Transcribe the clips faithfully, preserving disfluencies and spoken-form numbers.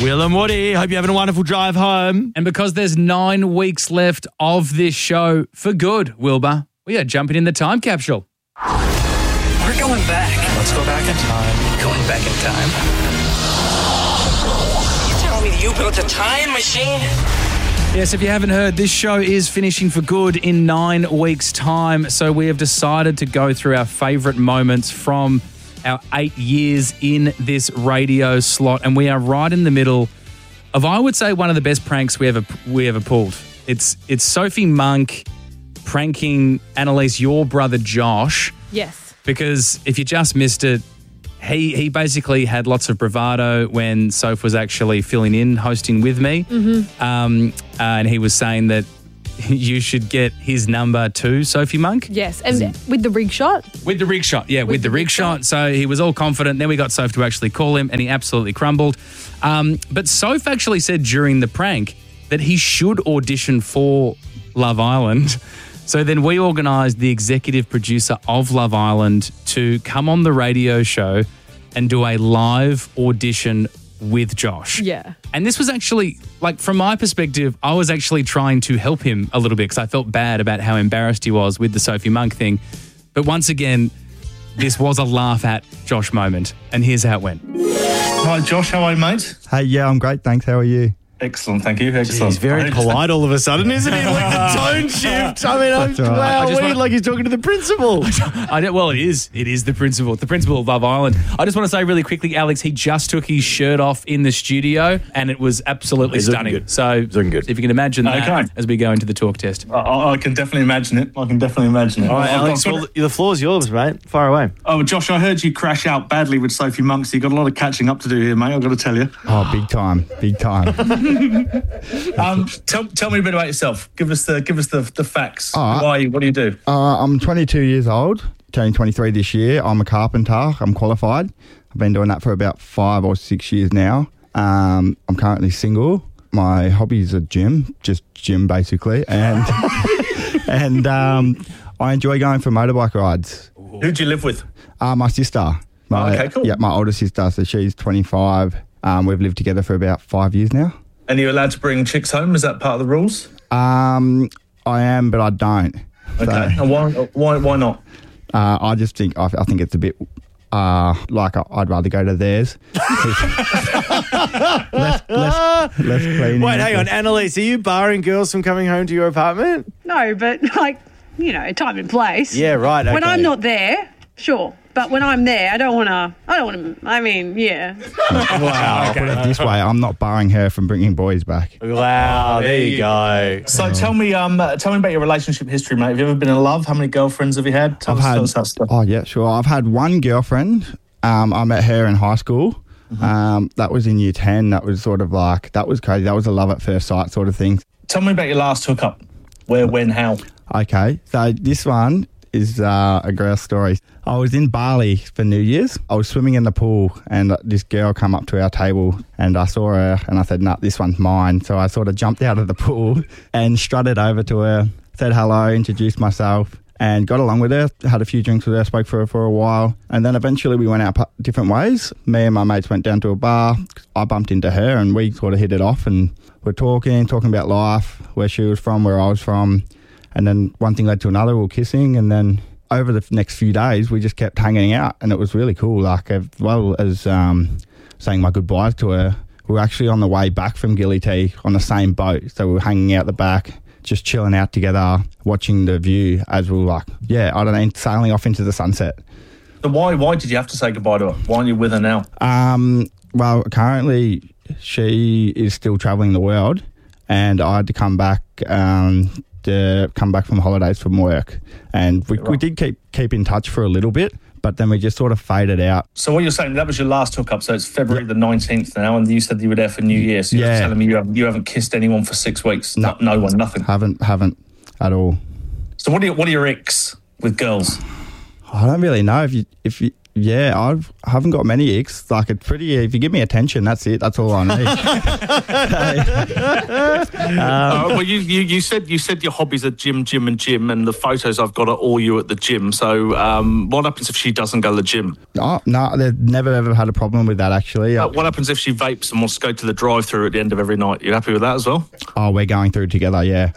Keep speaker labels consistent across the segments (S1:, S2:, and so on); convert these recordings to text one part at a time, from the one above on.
S1: Will and Woody, hope you're having a wonderful drive home.
S2: And because there's nine weeks left of this show for good, Wilbur, we are jumping in the time capsule.
S3: We're going back.
S4: Let's go back in time.
S3: Going back in time. You telling me you built a time machine?
S2: Yes, if you haven't heard, this show is finishing for good in nine weeks' time. So we have decided to go through our favourite moments from our eight years in this radio slot. And we are right in the middle of, I would say, one of the best pranks we ever we ever pulled. It's it's Sophie Monk pranking Annalise, your brother Josh.
S5: Yes.
S2: Because if you just missed it, he he basically had lots of bravado when Soph was actually filling in, hosting with me.
S5: Mm-hmm.
S2: Um, uh, and he was saying that you should get his number to Sophie Monk.
S5: Yes, and with the rig shot?
S2: With the rig shot, yeah, with, with the, the rig shot. shot. So he was all confident. Then we got Soph to actually call him, and he absolutely crumbled. Um, but Soph actually said during the prank that he should audition for Love Island. So then we organised the executive producer of Love Island to come on the radio show and do a live audition with Josh.
S5: Yeah.
S2: And this was actually, like, from my perspective, I was actually trying to help him a little bit because I felt bad about how embarrassed he was with the Sophie Monk thing. But once again, this was a laugh at Josh moment. And here's how it went.
S6: Hi, Josh. How are you, mate?
S7: Hey, yeah, I'm great. Thanks. How are you?
S6: Excellent, thank you. Excellent.
S1: He's very polite all of a sudden, isn't he? Like the tone shift. I mean, I'm,
S7: right.
S1: wow,
S2: I just
S1: weird,
S2: wanna-
S1: like he's talking to the principal.
S2: I don't, well, it is. It is the principal. The principal of Love Island. I just want to say really quickly, Alex, he just took his shirt off in the studio and it was absolutely
S1: He's looking
S2: stunning.
S1: good.
S2: So
S1: He's looking good.
S2: if you can imagine that
S6: Okay.
S2: as we go into the talk test.
S6: I, I can definitely imagine it. I can definitely imagine it.
S1: All right,
S6: I've
S1: Alex,
S6: got-
S1: well, the, the floor's yours, mate. Fire away.
S6: Oh, Josh, I heard you crash out badly with Sophie Monk, so you've got a lot of catching up to do here, mate. I've got to tell you.
S7: Oh, big time. Big time.
S6: Um, tell, tell me a bit about yourself. Give us the give us the, the facts.
S7: All right.
S6: Who are you? What do you do?
S7: Uh, I'm twenty-two years old, turning twenty-three this year. I'm a carpenter. I'm qualified. I've been doing that for about five or six years now. Um, I'm currently single. My hobbies are gym, just gym basically. And and um, I enjoy going for motorbike rides.
S6: Who do you live with?
S7: Uh, my sister. My,
S6: Okay, cool.
S7: Yeah, my older sister. So she's twenty-five. Um, we've lived together for about five years now.
S6: And you're allowed to bring chicks home? Is that part of the rules?
S7: Um, I am, but I don't.
S6: Okay.
S7: So,
S6: And why, why, why not?
S7: uh, I just think I, I think it's a bit uh, like I, I'd rather go to theirs. less, less, less clean.
S1: Wait, hang on. Annalise, are you barring girls from coming home to your apartment?
S8: No, but like, you know, time and place.
S1: Yeah, right. Okay.
S8: When I'm not there, sure. But when I'm there, I don't want to, I don't want to, I mean, yeah.
S1: Wow.
S7: Put it this way, I'm not barring her from bringing boys back.
S1: Wow, there you go.
S6: So tell me, um, uh, tell me about your relationship history, mate. Have you ever been in love? How many girlfriends have you had? Tell
S7: I've
S6: us,
S7: had,
S6: tell us that stuff.
S7: oh yeah, sure. I've had one girlfriend. Um, I met her in high school.
S6: Mm-hmm.
S7: Um, that was in year ten. That was sort of like, that was crazy. That was a love at first sight sort of thing.
S6: Tell me about your last hookup. Where, when, how?
S7: Okay, so this one is uh, a girl story. I was in Bali for New Year's. I was swimming in the pool and this girl come up to our table and I saw her and I said, nah, this one's mine. So I sort of jumped out of the pool and strutted over to her, said hello, introduced myself and got along with her, had a few drinks with her, spoke for her for a while. And then eventually we went out p- different ways. Me and my mates went down to a bar. I bumped into her and we sort of hit it off and we're talking, talking about life, where she was from, where I was from. And then one thing led to another, we were kissing. And then over the next few days, we just kept hanging out. And it was really cool. Like, as well as um, saying my goodbyes to her, we were actually on the way back from Gilly T on the same boat. So we were hanging out the back, just chilling out together, watching the view as we were like, yeah, I don't know, sailing off into the sunset.
S6: So why, why did you have to say goodbye to her? Why aren't you with her now?
S7: Um, well, currently she is still travelling the world and I had to come back um, to come back from holidays from work. And we,
S6: Right.
S7: we did keep keep in touch for a little bit, but then we just sort of faded out.
S6: So what you're saying, that was your last hookup, so it's February the nineteenth now, and you said you were there for New Year, so you're
S7: Yeah.
S6: telling me you haven't, you haven't kissed anyone for six weeks?
S7: No.
S6: No, no one, nothing.
S7: Haven't haven't at all.
S6: So what are, your, what are your icks with girls?
S7: I don't really know if you if you Yeah, I've, I haven't got many icks. Like, it's pretty, if you give me attention, that's it. That's all I need.
S6: um, uh, well, you, you, you said you said your hobbies are gym, gym and gym, and the photos I've got are all you at the gym. So um, what happens if she doesn't go to the gym?
S7: Oh, no, they've never, ever had a problem with that, actually.
S6: Uh, what happens if she vapes and wants to go to the drive-thru at the end of every night? You happy with that as well?
S7: Oh, we're going through together, yeah.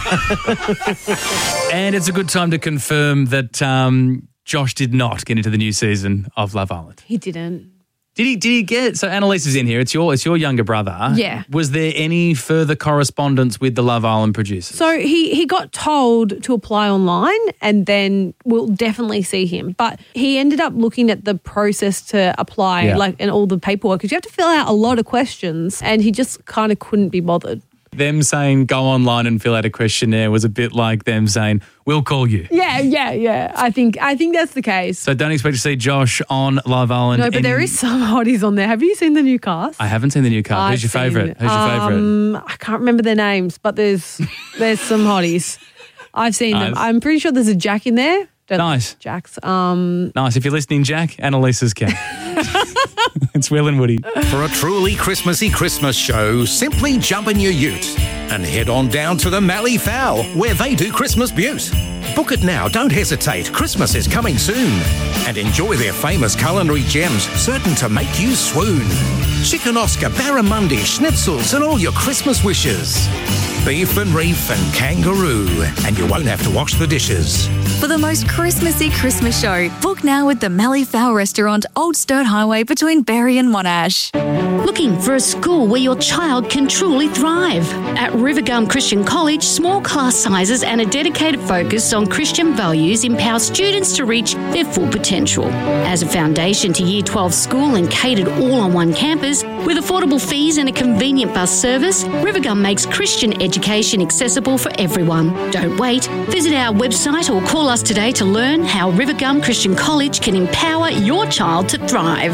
S2: And it's a good time to confirm that um, Josh did not get into the new season of Love Island.
S5: He didn't.
S2: Did he? Did he get? So Annalise is in here. It's your. It's your younger brother.
S5: Yeah.
S2: Was there any further correspondence with the Love Island producers?
S5: So he, he got told to apply online and then we'll definitely see him. But he ended up looking at the process to apply,
S2: Yeah.
S5: like, and all the paperwork, because you have to fill out a lot of questions, and he just kind of couldn't be bothered.
S2: Them saying go online and fill out a questionnaire was a bit like them saying we'll call you.
S5: Yeah, yeah, yeah. I think I think that's the case.
S2: So don't expect to see Josh on Love Island.
S5: No, but
S2: in-
S5: there is some hotties on there. Have you seen the new cast?
S2: I haven't seen the new cast. Who's your
S5: I've
S2: favourite?
S5: seen-
S2: Who's your favourite?
S5: Um, I can't remember their names, but there's there's some hotties. I've seen them.
S2: Nice.
S5: I'm pretty sure there's a Jack in there. Don't
S2: Nice.
S5: like Jacks. Um,
S2: Nice. If you're listening, Jack, Annalise's cat. It's Will and Woody.
S9: For a truly Christmassy Christmas show, simply jump in your ute and head on down to the Mallee Fowl, where they do Christmas Butte. Book it now, don't hesitate, Christmas is coming soon. And enjoy their famous culinary gems, certain to make you swoon. Chicken Oscar, barramundi, schnitzels and all your Christmas wishes. Beef and reef and kangaroo, and you won't have to wash the dishes.
S10: For the most Christmassy Christmas show, book now with the Mallee Fowl Restaurant, Old Sturt Highway between Berry and Monash.
S11: Looking for a school where your child can truly thrive? At Rivergum Christian College, small class sizes and a dedicated focus on Christian values empower students to reach their full potential. As a foundation to Year twelve school and catered all on one campus, with affordable fees and a convenient bus service, Rivergum makes Christian education accessible for everyone. Don't wait. Visit our website or call us today to learn how Rivergum Christian College can empower your child to thrive.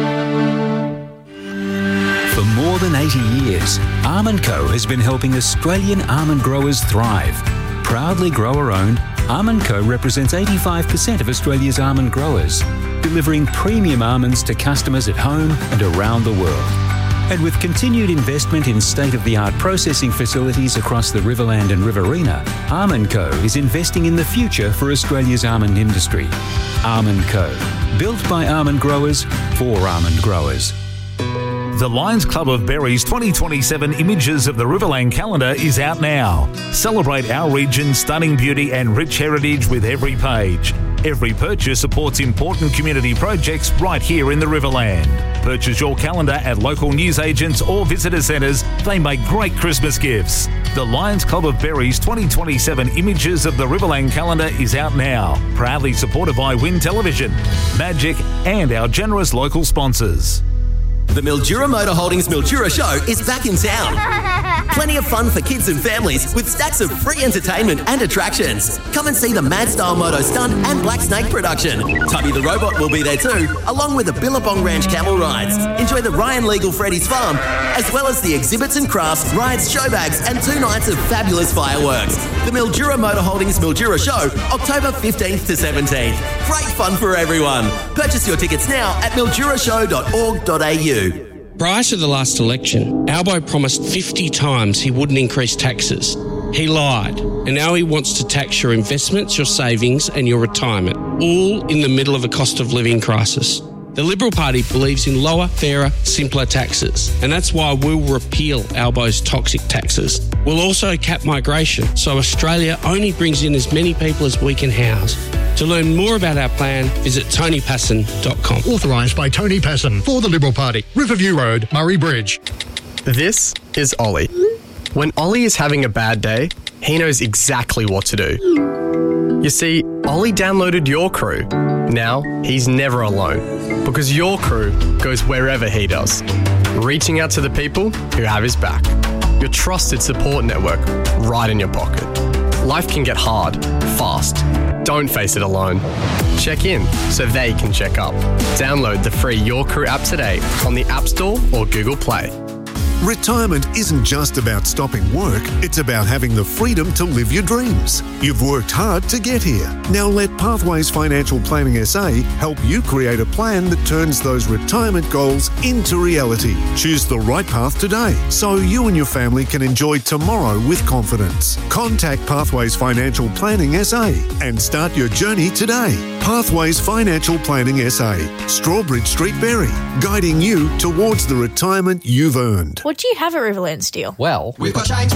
S12: For more than eighty years, Almond Co has been helping Australian almond growers thrive. Proudly grower-owned, Almond Co represents eighty-five percent of Australia's almond growers, delivering premium almonds to customers at home and around the world. And with continued investment in state-of-the-art processing facilities across the Riverland and Riverina, Almond Co is investing in the future for Australia's almond industry. Almond Co, built by almond growers for almond growers.
S13: The Lions Club of Berries twenty twenty-seven Images of the Riverland calendar is out now. Celebrate our region's stunning beauty and rich heritage with every page. Every purchase supports important community projects right here in the Riverland. Purchase your calendar at local newsagents or visitor centres. They make great Christmas gifts. The Lions Club of Berries twenty twenty-seven Images of the Riverland calendar is out now. Proudly supported by Win Television, Magic and our generous local sponsors.
S14: The Mildura Motor Holdings Mildura Show is back in town. Plenty of fun for kids and families with stacks of free entertainment and attractions. Come and see the Mad Style Moto Stunt and Black Snake production. Tubby the Robot will be there too, along with the Billabong Ranch camel rides. Enjoy the Ryan Legal Freddy's Farm, as well as the exhibits and crafts, rides, show bags, and two nights of fabulous fireworks. The Mildura Motor Holdings Mildura Show, October fifteenth to seventeenth. Great fun for everyone. Purchase your tickets now at mildura show dot org dot a u.
S15: Prior to the last election, Albo promised fifty times he wouldn't increase taxes. He lied, and now he wants to tax your investments, your savings and your retirement, all in the middle of a cost of living crisis. The Liberal Party believes in lower, fairer, simpler taxes, and that's why we'll repeal Albo's toxic taxes. We'll also cap migration, so Australia only brings in as many people as we can house. To learn more about our plan, visit tony passon dot com.
S16: Authorised by Tony Passon for the Liberal Party. Riverview Road, Murray Bridge.
S17: This is Ollie. When Ollie is having a bad day, he knows exactly what to do. You see, Ollie downloaded Your Crew. Now, he's never alone, because Your Crew goes wherever he does, reaching out to the people who have his back. Your trusted support network right in your pocket. Life can get hard, fast. Don't face it alone. Check in so they can check up. Download the free Your Crew app today on the App Store or Google Play.
S18: Retirement isn't just about stopping work, it's about having the freedom to live your dreams. You've worked hard to get here. Now let Pathways Financial Planning S A help you create a plan that turns those retirement goals into reality. Choose the right path today so you and your family can enjoy tomorrow with confidence. Contact Pathways Financial Planning S A and start your journey today. Pathways Financial Planning S A, Strawbridge Street, Berry, guiding you towards the retirement you've earned.
S19: What do you have at Riverland Steel?
S20: Well,
S21: We've got change